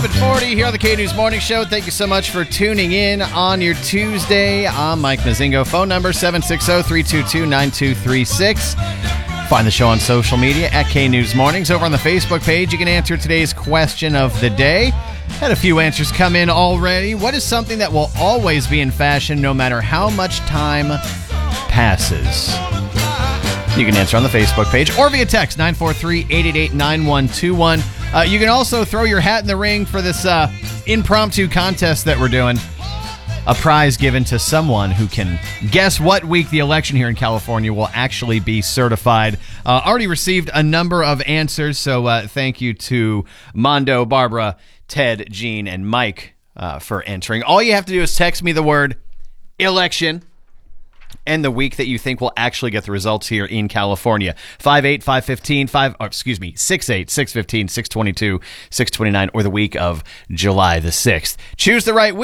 7:40 here on the K-News Morning Show. Thank you so much for tuning in on your Tuesday. I'm Mike Mazingo. Phone number 760-322-9236. Find the show on social media at K-News Mornings. Over on the Facebook page, you can answer today's question of the day. Had a few answers come in already. What is something that will always be in fashion no matter how much time passes? You can answer on the Facebook page or via text 943-888-9121. You can also throw your hat in the ring for this impromptu contest that we're doing. A prize given to someone who can guess what week the election here in California will actually be certified. Already received a number of answers, so thank you to Mondo, Barbara, Ted, Gene, and Mike for entering. All you have to do is text me the word election and the week that you think will actually get the results here in California. 58-515, 68-615, 622, 629, or the week of July the 6th. Choose the right week.